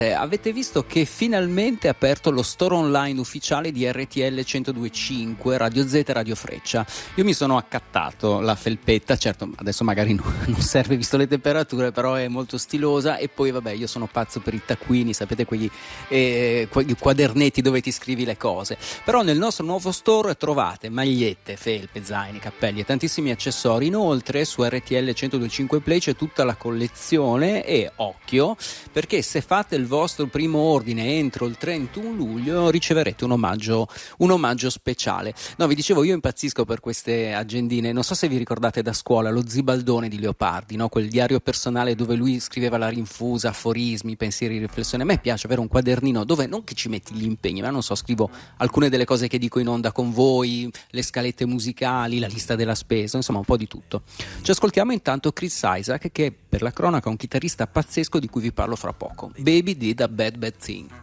Avete visto che finalmente è aperto lo store online ufficiale di RTL 102.5, Radio Z e Radio Freccia. Io mi sono accattato la felpetta, certo adesso magari non serve visto le temperature, però è molto stilosa, e poi vabbè, io sono pazzo per i taccuini, sapete quegli quadernetti dove ti scrivi le cose. Però nel nostro nuovo store trovate magliette, felpe, zaini, cappelli e tantissimi accessori. Inoltre su RTL 102.5 Play c'è tutta la collezione, e occhio, perché se fate il vostro primo ordine entro il 31 luglio riceverete un omaggio speciale. No, vi dicevo, io impazzisco per queste agendine. Non so se vi ricordate da scuola lo Zibaldone di Leopardi, no? Quel diario personale dove lui scriveva la rinfusa, aforismi, pensieri, riflessioni. A me piace avere un quadernino dove non che ci metti gli impegni, ma non so, scrivo alcune delle cose che dico in onda con voi, le scalette musicali, la lista della spesa, insomma un po' di tutto. Ci ascoltiamo intanto Chris Isaak, che è per la cronaca un chitarrista pazzesco di cui vi parlo fra poco. Baby did a bad thing.